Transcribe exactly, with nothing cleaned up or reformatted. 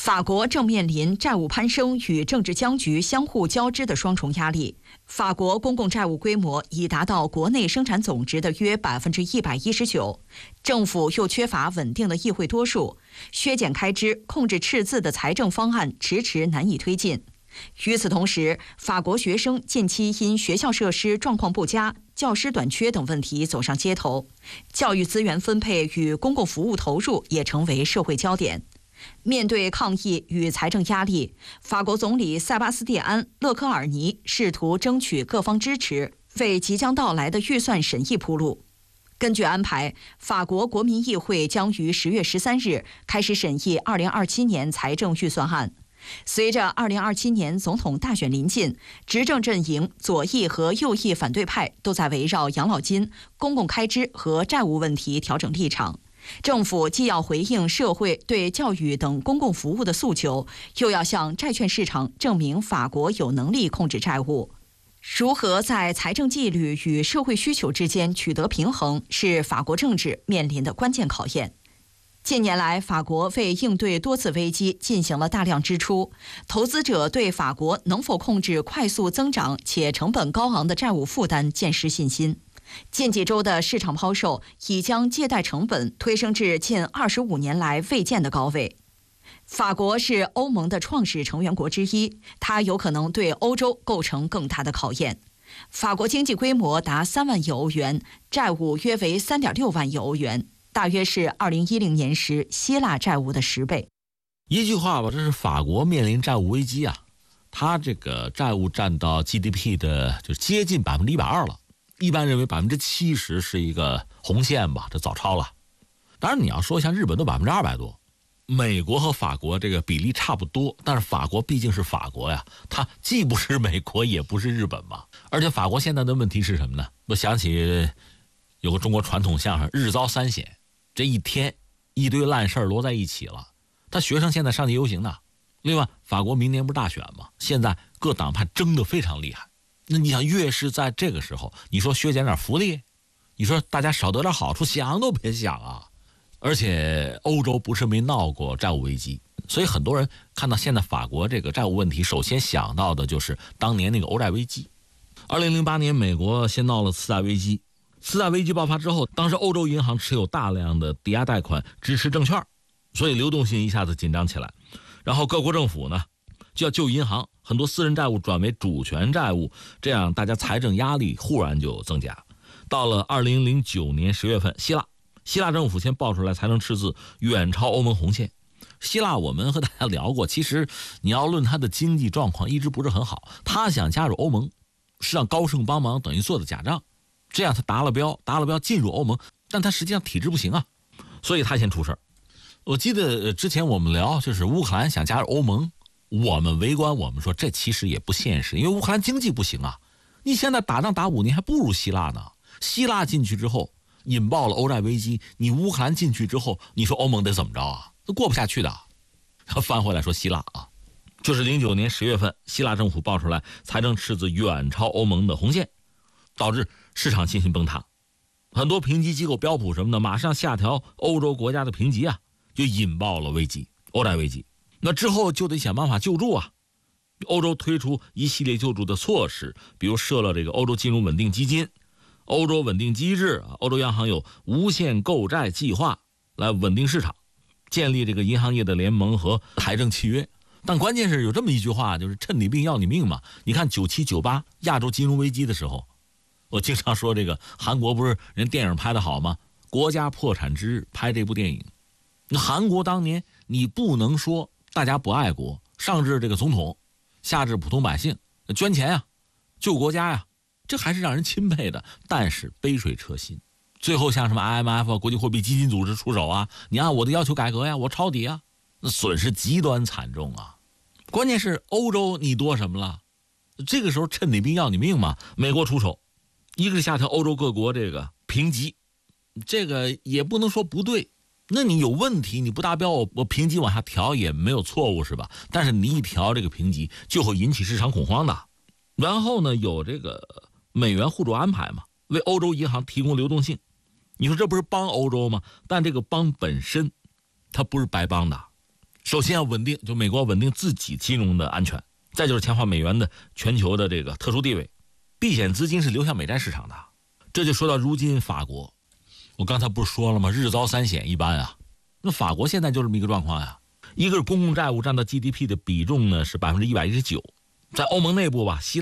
法国正面临债务攀升与政治僵局相互交织的双重压力。法国公共债务规模已达到国内生产总值的约百分之一百一十九，政府又缺乏稳定的议会多数，削减开支、控制赤字的财政方案迟迟难以推进。与此同时，法国学生近期因学校设施状况不佳、教师短缺等问题走上街头，教育资源分配与公共服务投入也成为社会焦点。面对抗议与财政压力，法国总理塞巴斯蒂安·勒科尔尼试图争取各方支持，为即将到来的预算审议铺路。根据安排，法国国民议会将于十月十三日开始审议二零二七年财政预算案。随着二零二七年总统大选临近，执政阵营左翼和右翼反对派都在围绕养老金、公共开支和债务问题调整立场。政府既要回应社会对教育等公共服务的诉求，又要向债券市场证明法国有能力控制债务。如何在财政纪律与社会需求之间取得平衡，是法国政治面临的关键考验。近年来，法国为应对多次危机进行了大量支出，投资者对法国能否控制快速增长且成本高昂的债务负担渐失信心。近几周的市场抛售已将借贷成本推升至近二十五年来未见的高位。法国是欧盟的创始成员国之一，它有可能对欧洲构成更大的考验。法国经济规模达三万亿欧元，债务约为三点六万亿欧元，大约是二零一零年时希腊债务的十倍。 一句话吧，这是法国面临债务危机啊，它这个债务占到 G D P 的就接近百分之一百二了。一般认为百分之七十是一个红线吧，这早超了。当然你要说像日本都百分之二百多，美国和法国这个比例差不多，但是法国毕竟是法国呀，它既不是美国也不是日本嘛。而且法国现在的问题是什么呢？我想起有个中国传统相声日遭三险，这一天一堆烂事儿摞在一起了。他学生现在上街游行呢，另外法国明年不是大选吗？现在各党派争得非常厉害。那你想，越是在这个时候，你说削减点福利，你说大家少得点好处，想都别想啊！而且欧洲不是没闹过债务危机，所以很多人看到现在法国这个债务问题，首先想到的就是当年那个欧债危机。二零零八年，美国先闹了次贷危机，次贷危机爆发之后，当时欧洲银行持有大量的抵押贷款支持证券，所以流动性一下子紧张起来。然后各国政府呢，就要救银行，很多私人债务转为主权债务，这样大家财政压力忽然就增加。到了二零零九年十月份，希腊希腊政府先爆出来财政赤字远超欧盟红线。希腊我们和大家聊过，其实你要论它的经济状况一直不是很好，他想加入欧盟是让高盛帮忙，等于做的假账，这样他达了标达了标进入欧盟，但他实际上体制不行啊，所以他先出事。我记得之前我们聊就是乌克兰想加入欧盟，我们围观我们说这其实也不现实，因为乌克兰经济不行啊，你现在打仗打五年还不如希腊呢。希腊进去之后引爆了欧债危机，你乌克兰进去之后，你说欧盟得怎么着啊？都过不下去的。翻回来说希腊啊，就是零九年十月份，希腊政府爆出来财政赤字远超欧盟的红线，导致市场信心崩塌，很多评级机构标普什么的马上下调欧洲国家的评级啊，就引爆了危机，欧债危机。那之后就得想办法救助啊，欧洲推出一系列救助的措施，比如设了这个欧洲金融稳定基金、欧洲稳定机制啊，欧洲央行有无限购债计划来稳定市场，建立这个银行业的联盟和财政契约。但关键是有这么一句话，就是趁你病要你命嘛。你看九七九八亚洲金融危机的时候，我经常说这个韩国不是人电影拍得好吗？国家破产之日拍这部电影，那韩国当年你不能说大家不爱国，上至这个总统，下至普通百姓捐钱呀、救国家呀，这还是让人钦佩的。但是杯水车薪，最后像什么 I M F 啊、国际货币基金组织出手啊，你按我的要求改革呀，我抄底啊，那损失极端惨重啊。关键是欧洲你多什么了？这个时候趁你病要你命嘛，美国出手，一个是下调欧洲各国这个评级，这个也不能说不对。那你有问题，你不达标，我评级往下调也没有错误是吧？但是你一调这个评级就会引起市场恐慌的。然后呢，有这个美元互助安排嘛，为欧洲银行提供流动性。你说这不是帮欧洲吗？但这个帮本身它不是白帮的， 首先要稳定，就美国稳定自己金融的安全，再就是强化美元的全球的这个特殊地位。避险资金是流向美债市场的，这就说到如今法国。我刚才不是说了吗？日遭三险一般啊。那法国现在就这么一个状况呀，一个是公共债务占到 G D P 的比重呢是百分之一百一十九，在欧盟内部吧，希